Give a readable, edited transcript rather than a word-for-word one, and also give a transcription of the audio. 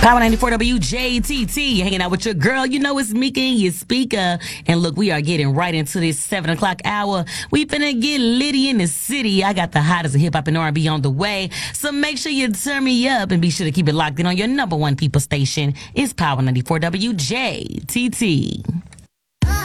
Power 94 WJTT, hanging out with your girl. You know it's Mika and your speaker. And look, we are getting right into this 7 o'clock hour. We finna get litty in the city. I got the hottest of hip hop and R&B on the way. So make sure you turn me up and be sure to keep it locked in on your number one people station. It's Power 94 WJTT.